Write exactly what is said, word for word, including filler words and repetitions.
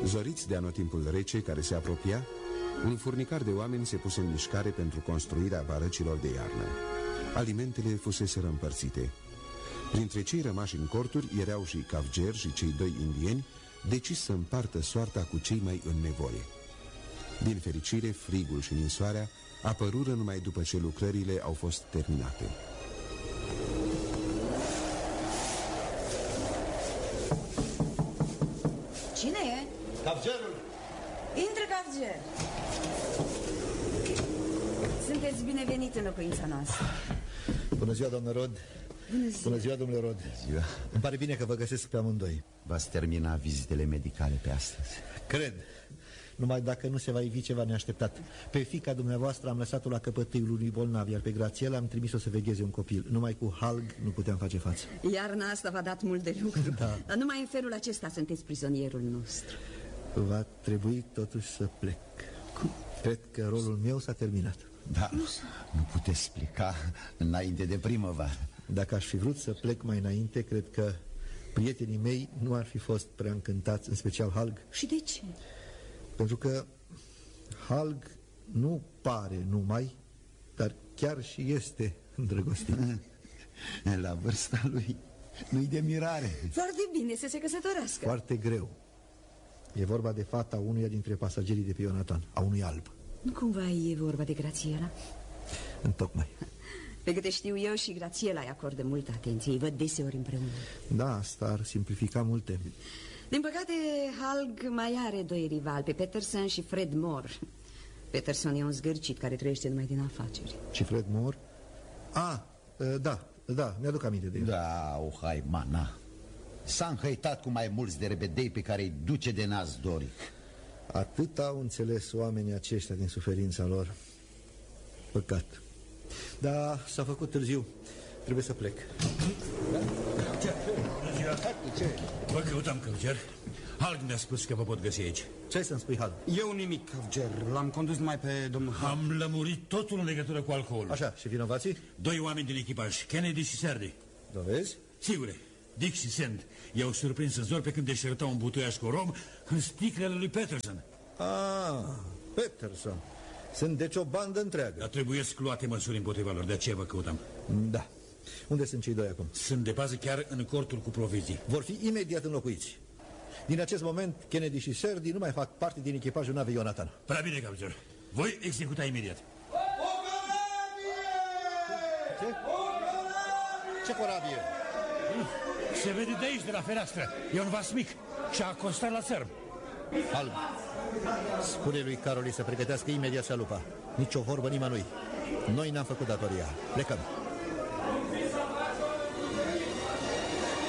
Zoriți de anotimpul rece care se apropia, un furnicar de oameni se puse în mișcare pentru construirea barăcilor de iarnă. Alimentele fuseseră împărțite. Printre cei rămași în corturi erau și Cavger și cei doi indieni, decis să împartă soarta cu cei mai în nevoie. Din fericire, frigul și ninsoarea apărură numai după ce lucrările au fost terminate. Cine e? Cavgerul! Intră, Cavger! Sunteți binevenit în locuința noastră. Bună ziua, doamnă Rod. Bună ziua. Bună ziua, domnule Rod. Ziua. Îmi pare bine că vă găsesc pe amândoi. V-ați termina vizitele medicale pe astăzi? Cred. Numai dacă nu se va ivi ceva neașteptat. Pe fiica dumneavoastră am lăsat-o la căpătâiul unui bolnav, iar pe Grațiela am trimis-o să vegheze un copil. Numai cu Halg nu puteam face față. Iarna asta v-a dat mult de lucru. Da. Dar numai în felul acesta sunteți prizonierul nostru. Va trebui totuși să plec. Cum? Cred că rolul meu s-a terminat. Da, nu puteți pleca înainte de primăvară. Dacă aș fi vrut să plec mai înainte, cred că prietenii mei nu ar fi fost prea încântați, în special Halg. Și de ce? Pentru că Halg nu pare numai, dar chiar și este îndrăgostit. La vârsta lui nu-i de mirare. Foarte bine să se căsătorească. Foarte greu. E vorba de fata unuia dintre pasagerii de pe Ionatan, a unui alb. Nu cumva e vorba de Grațiela? Întocmai. Pe câte știu eu, și Grațiela îi acordă multă atenție. Îi văd deseori împreună. Da, asta ar simplifica multe. Din păcate, Halg mai are doi rivali, pe Peterson și Fred Moore. Peterson e un zgârcit care trăiește numai din afaceri. Și Fred Moore? Ah, da, da, mi-aduc aminte de el. Da, o haimana. S-a înhăitat cu mai mulți de rebedei pe care îi duce de nas Doric. Atât au înțeles oamenii aceștia din suferința lor. Păcat. Da, s-a făcut târziu. Trebuie să plec. Bună ziua. Ce? Vă căutam, Cavger. Halg mi-a spus că vă pot găsi aici. Ce ai să-mi spui, Halg? Eu nimic, Cavger. L-am condus numai pe domnul Halg. Am lămurit totul în legătură cu alcoolul. Așa, și vinovații? Doi oameni din echipaj, Kennedy și Serdi. Dovezi? Sigure. Dick și Sand i-au surprins în zor pe când deșertau un butuiaș cu rom în sticlele lui Peterson. Ah, Peterson. Sunt deci o bandă întreagă. Dar trebuie să luate măsuri împotriva lor, de aceea vă căutam. Da. Unde sunt cei doi acum? Sunt de pază chiar în cortul cu provizii. Vor fi imediat înlocuiți. Din acest moment, Kennedy și Serdi nu mai fac parte din echipajul navei Ionatan. Prea bine, Cavger. Voi executa imediat. Ce? Ce corabie? Se vede de aici, de la fereastră. E un vas mic și a acostat la țărm. Halg, spune lui Caroli să pregătească imediat șalupa. Nici o vorbă nimănui. Noi ne-am făcut datoria. Plecăm.